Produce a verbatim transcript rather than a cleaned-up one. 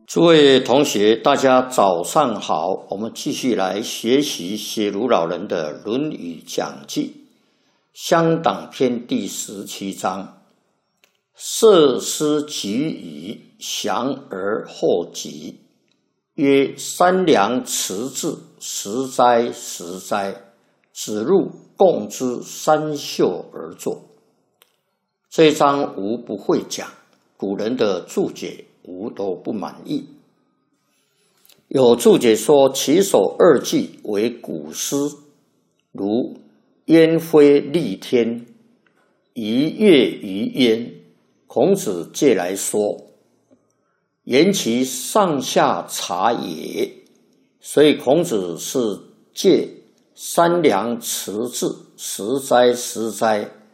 诸位同学，大家早上好。我们继续来学习写如老人的《论语讲记》乡党篇第十七章。设施给予，祥而后吉。曰：三良辞志，实哉实哉！子路共之三袖而坐。这一章吾不会讲，古人的注解吾都不满意。有注解说，其首二句为古诗，如燕飞戾天，一跃于焉。孔子借来说，言其上下察也。所以孔子是借三良辞志，实哉实哉